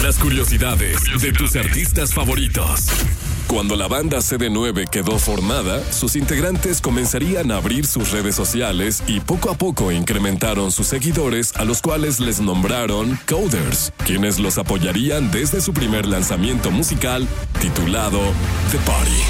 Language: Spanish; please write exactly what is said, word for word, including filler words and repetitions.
Las curiosidades de tus artistas favoritos. Cuando la banda C D nueve quedó formada, sus integrantes comenzarían a abrir sus redes sociales y poco a poco incrementaron sus seguidores, a los cuales les nombraron Coders, quienes los apoyarían desde su primer lanzamiento musical titulado The Party.